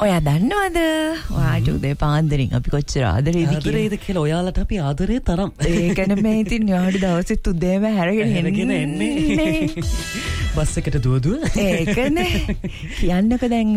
ඔයා දන්නවද? ඔයාට උදේ පාන්දරින් අපි කොච්චර ආදරේද කියලා ඔයාලට අපි ආදරේ තරම්. ඒකනේ මේ ඉතින් ඔයාට දවසෙත් උදේම හැරගෙන එන්නේ. බස් එකට දුවදුව. ඒකනේ. කියන්නකෝ දැන්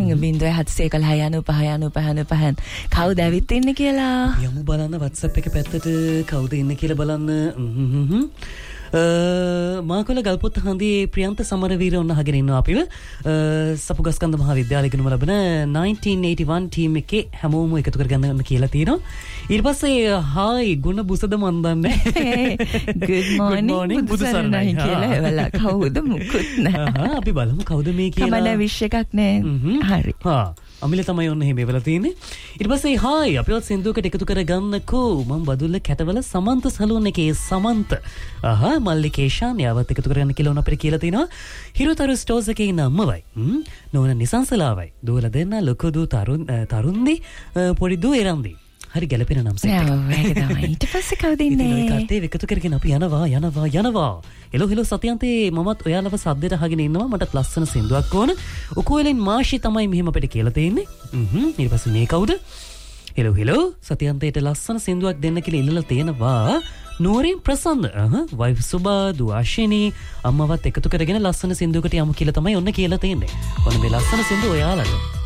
0711 කවුද ඇවිත් ඉන්නේ කියලා. යමු බලන්න WhatsApp එක පැත්තට කවුද ඉන්නේ කියලා බලන්න. මාකොල ගල්පොත් හන්දියේ ප්‍රියන්ත සමරවීර ඔන්න අහගෙන ඉන්නවා අපිව. සපුගස්කන්ධ මහා විද්‍යාලයේ ඉගෙනුම ලබන 1981 ටීම් එකේ හැමෝම එකතු කරගන්න කියලා තියෙනවා. ඊට පස්සේ හායි ගුණ බුසද මන් දන්නේ. good morning බුදුසරණයි කියලා එවලා කවුද මුකුත් නැහැ. අපි බලමු කවුද මේ කියලා. කමන විශ් එකක් නෑ. හරි. අමිල තමයි ඔන්න එහෙම වෙලා තියෙන්නේ. ඊට පස්සේ හායි අපිවත් සින්දුවකට එකතු කරගන්නකෝ. මම බදුල්ල කැටවල සමන්ත සලූන් එකේ සමන්ත. මල්ලිකේෂාන් යාවත් එකතු කරගන්න කියලා උන අපිට කියලා තිනවා. හිරුතරු ස්ටෝර්ස් එකේ ඉන්න අම්මවයි. නෝන නිසංසලාවයි. දුවලා දෙන්න ලොකු දූ තරුන්දි පොඩි දූ එරන්දි. හරි ගැලපෙන නම් සෙට් එක. ඊට පස්සේ කවුද ඉන්නේ? කට්ටිය එකතු කරගෙන අපි යනවා. හෙලෝ සතියන්තේ මමත් ඔයාලව සද්දෙට අහගෙන ඉන්නවා. මට ලස්සන සින්දුවක් ඕන. උකෝලෙන් මාෂි තමයි මෙහෙම අපිට කියලා තියෙන්නේ. ඊට පස්සේ මේ කවුද? හෙලෝ සතියන්තේට ලස්සන සින්දුවක් දෙන්න කියලා ඉල්ලලා තියෙනවා. නෝරින් ප්‍රසන්න වයිෆ් සුබා දුආශිනී අම්මවත් එකතු කරගෙන ලස්සන සින්දුවකට යමු කියලා තමයි ඔන්න කියලා තියෙන්නේ. ඔන්න මේ ලස්සන සින්දුව ඔයාලට